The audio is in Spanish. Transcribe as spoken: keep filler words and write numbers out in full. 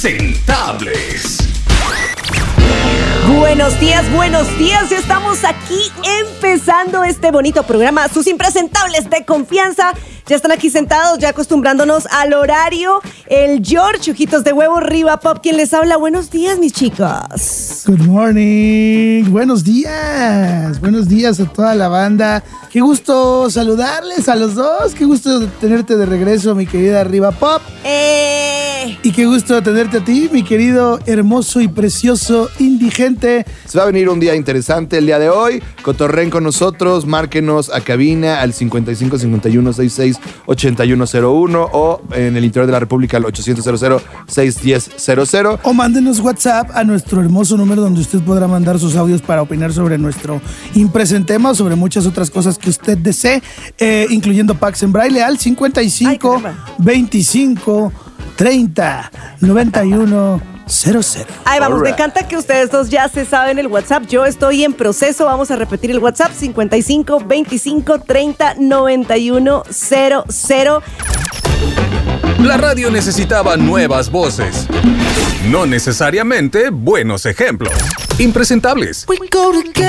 Impresentables. Buenos días, buenos días. Ya estamos aquí empezando este bonito programa. Sus impresentables de confianza ya están aquí sentados, ya acostumbrándonos al horario. El George, ojitos de huevo, Riva Pop, quien les habla. Buenos días, mis chicos. Good morning. Buenos días. Buenos días a toda la banda. Qué gusto saludarles a los dos. Qué gusto tenerte de regreso, mi querida Riva Pop. Eh... Y qué gusto tenerte a ti, mi querido, hermoso y precioso indigente. Se va a venir un día interesante el día de hoy. Cotorren con nosotros, márquenos a cabina al cincuenta y cinco cincuenta y uno sesenta y seis ochenta y uno cero uno o en el interior de la República al ochocientos cero cero seis uno cero cero cero. O mándenos WhatsApp a nuestro hermoso número donde usted podrá mandar sus audios para opinar sobre nuestro impresentema o sobre muchas otras cosas que usted desee, eh, incluyendo Pax en Braille al cincuenta y cinco veinticinco treinta noventa y uno cero cero. Ahí vamos, me encanta que ustedes dos ya se saben el WhatsApp. Yo estoy en proceso. Vamos a repetir el WhatsApp: cincuenta y cinco veinticinco treinta noventa y uno cero cero. La radio necesitaba nuevas voces, no necesariamente buenos ejemplos. Impresentables. We go together.